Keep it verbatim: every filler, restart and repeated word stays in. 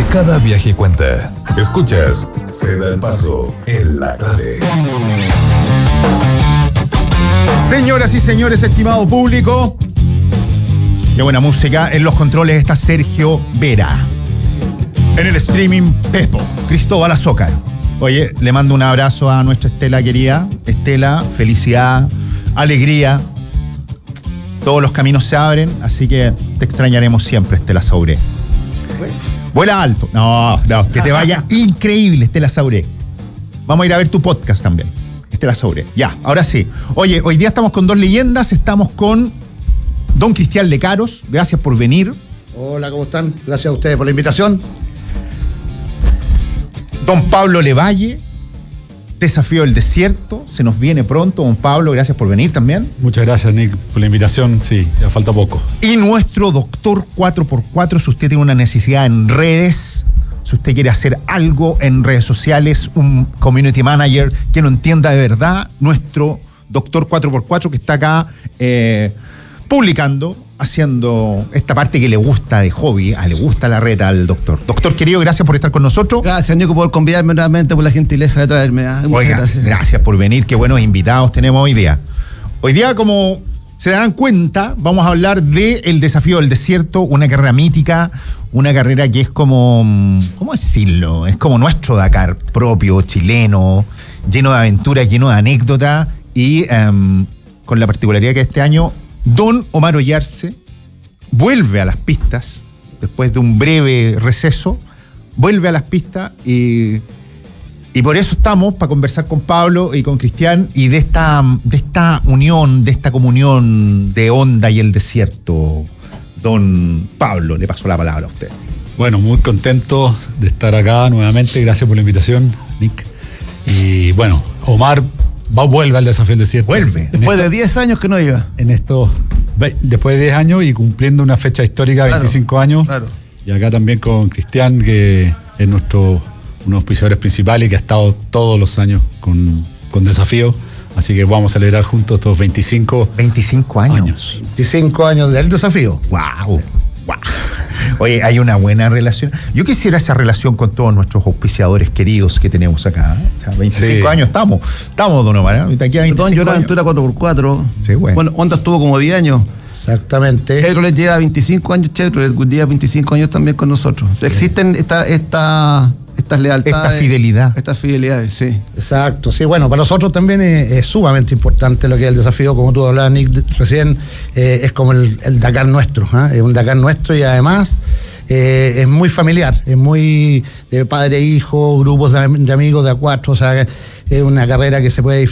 Cada viaje cuenta. Escuchas, se da el paso en la clave. Señoras y señores, estimado público, qué buena música. En los controles está Sergio Vera. En el streaming, Pepo, Cristóbal Azócar. Oye, le mando un abrazo a nuestra Estela querida. Estela, felicidad, alegría. Todos los caminos se abren, así que te extrañaremos siempre, Estela Sauré. Vuela alto. No, no, que te vaya increíble, Estela Sauré. Vamos a ir a ver tu podcast también, Estela Sauré. Ya, ahora sí. Oye, hoy día estamos con dos leyendas. Estamos con don Cristian Lecaros. Gracias por venir. Hola, ¿cómo están? Gracias a ustedes por la invitación. Don Pablo Levalle, Desafío del Desierto, se nos viene pronto. Don Pablo, gracias por venir también. Muchas gracias, Nick, por la invitación. Sí, ya falta poco. Y nuestro doctor cuatro por cuatro, si usted tiene una necesidad en redes, si usted quiere hacer algo en redes sociales, un community manager que no entienda de verdad, nuestro doctor cuatro por cuatro que está acá eh, publicando, haciendo esta parte que le gusta de hobby, a le gusta la reta al doctor. Doctor querido, gracias por estar con nosotros. Gracias, Nico, por convidarme nuevamente, por la gentileza de traerme. ¿eh? Muchas Oiga, gracias. Gracias por venir, qué buenos invitados tenemos hoy día. Hoy día, como se darán cuenta, vamos a hablar de El Desafío del Desierto, una carrera mítica, una carrera que es como, ¿cómo decirlo? Es como nuestro Dakar propio, chileno, lleno de aventuras, lleno de anécdotas y um, con la particularidad que este año don Omar Oyarce vuelve a las pistas después de un breve receso, vuelve a las pistas y, y por eso estamos para conversar con Pablo y con Cristian y de esta, de esta unión, de esta comunión de Onda y el desierto. Don Pablo, le paso la palabra a usted. Bueno, muy contento de estar acá nuevamente. Gracias por la invitación, Nick. Y bueno, Omar va, vuelve al Desafío del Desierto. Vuelve. Después de diez años que no iba. En esto, después de diez años y cumpliendo una fecha histórica, Claro, veinticinco años. Claro. Y acá también con Cristian, que es nuestro, uno de los auspiciadores principales y que ha estado todos los años con, con Desafío. Así que vamos a celebrar juntos estos veinticinco, veinticinco años. años. veinticinco años del desafío. Wow, wow. Oye, hay una buena relación. Yo quisiera esa relación con todos nuestros auspiciadores queridos que tenemos acá. ¿eh? O sea, veinticinco Sí. años estamos. Estamos, don Omar. ¿eh? De aquí a Perdón, yo veinticinco era años. aventura cuatro por cuatro. Sí, bueno. Bueno, Honda estuvo como diez años. Exactamente. Chevrolet lleva veinticinco años, Chevrolet lleva veinticinco años también con nosotros. O sea, existen esta, esta, estas lealtades. Esta fidelidad. Estas fidelidades, sí. Exacto, sí, bueno, para nosotros también es, es sumamente importante lo que es el desafío, como tú hablabas, Nick, recién, eh, es como el, el Dakar nuestro, ¿eh? Es un Dakar nuestro y además eh, es muy familiar, es muy de padre e hijo, grupos de, de amigos de a cuatro, o sea, es una carrera que se puede disfrutar